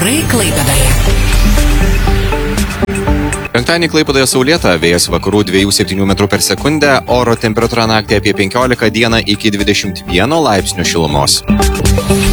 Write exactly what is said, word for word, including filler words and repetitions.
Orai Klaipėdoje. Penktadienį Klaipėdoje saulėta, vėjas vakarų dviejų septynių metrų per sekundę, oro temperatūra naktį apie penkiolika, dieną iki dvidešimt vieno laipsnių šilumos.